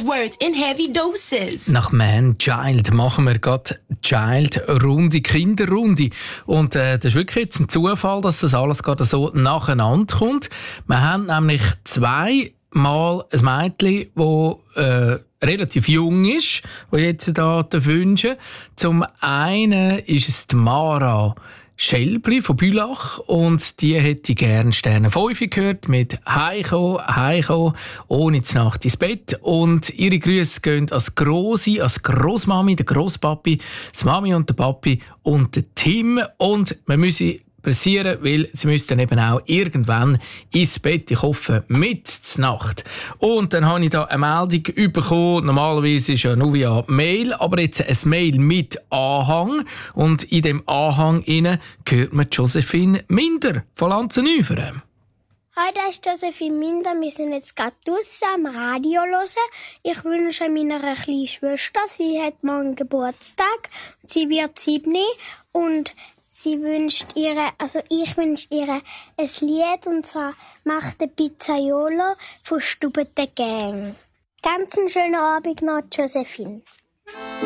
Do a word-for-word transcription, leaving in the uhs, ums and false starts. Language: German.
of words in heavy doses. Nach Man Child machen wir gerade Child-Runde, Kinderrunde. Und äh, das ist wirklich jetzt ein Zufall, dass das alles gerade so nacheinander kommt. Wir haben nämlich zweimal ein Mädchen, das äh, relativ jung ist, das jetzt da wünschen. Zum einen ist es die Mara Schelbli von Bülach und die hätte gerne Sterne fünf gehört mit «Heiko, Heiko, ohne zu Nacht ins Bett». Und ihre Grüße gehen als Grossi, als Grossmami, der Grosspapi, das Mami und der Papi und der Tim. Und man müsse pressieren, weil sie müssten eben auch irgendwann ins Bett. Ich hoffe, mit zur Nacht. Und dann habe ich da eine Meldung bekommen. Normalerweise ist ja nur via Mail, aber jetzt ein Mail mit Anhang. Und in dem Anhang innen hört man Josephine Minder von Lanzenüferen. Hi, das ist Josephine Minder. Wir sind jetzt gerade draussen am Radio hören. Ich wünsche meiner kleinen Schwester, sie hat morgen Geburtstag. Sie wird sieben und sie wünscht ihre, also ich wünsche ihr ein Lied, und zwar «Macht der Pizzaiolo» von Stube der Gang. Ganz einen schönen Abend noch, Josephine.